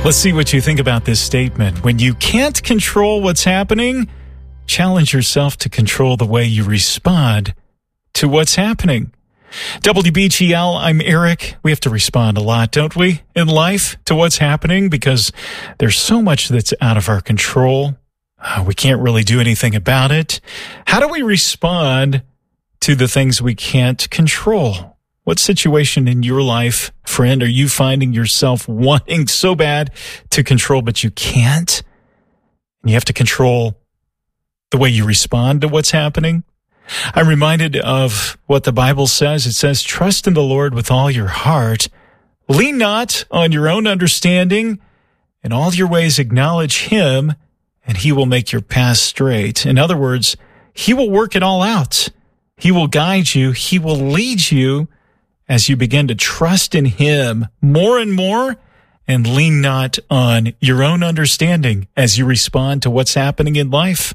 Let's see what you think about this statement. When you can't control what's happening, challenge yourself to control the way you respond to what's happening. WBGL, I'm Eric. We have to respond a lot, don't we, in life to what's happening because there's so much that's out of our control. We can't really do anything about it. How do we respond to the things we can't control? What situation in your life, friend, are you finding yourself wanting so bad to control, but you can't? And you have to control the way you respond to what's happening. I'm reminded of what the Bible says. It says, trust in the Lord with all your heart. Lean not on your own understanding. In all your ways acknowledge Him, and He will make your path straight. In other words, He will work it all out. He will guide you. He will lead you as you begin to trust in Him more and more and lean not on your own understanding as you respond to what's happening in life.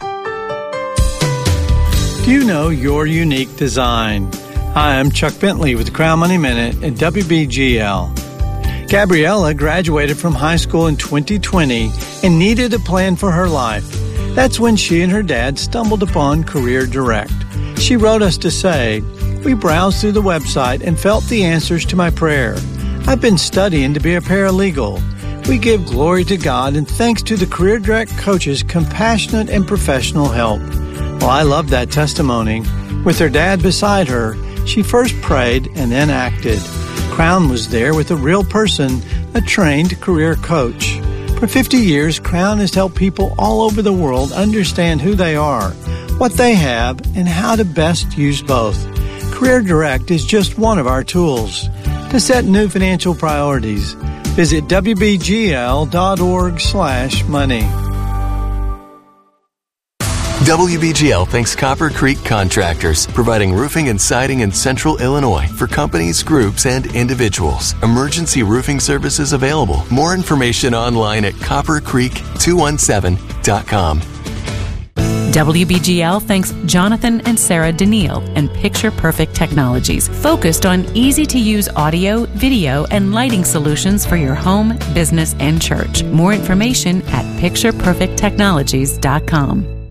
Do you know your unique design? Hi, I'm Chuck Bentley with the Crown Money Minute at WBGL. Gabriella graduated from high school in 2020 and needed a plan for her life. That's when she and her dad stumbled upon Career Direct. She wrote us to say, we browsed through the website and felt the answers to my prayer. I've been studying to be a paralegal. We give glory to God and thanks to the Career Direct coaches' compassionate and professional help. Well, I love that testimony. With her dad beside her, she first prayed and then acted. Crown was there with a real person, a trained career coach. For 50 years, Crown has helped people all over the world understand who they are, what they have, and how to best use both. Career Direct is just one of our tools. To set new financial priorities, visit WBGL.org/money. WBGL thanks Copper Creek Contractors, providing roofing and siding in Central Illinois for companies, groups, and individuals. Emergency roofing services available. More information online at coppercreek217.com. WBGL thanks Jonathan and Sarah Daniil and Picture Perfect Technologies, focused on easy-to-use audio, video, and lighting solutions for your home, business, and church. More information at pictureperfecttechnologies.com.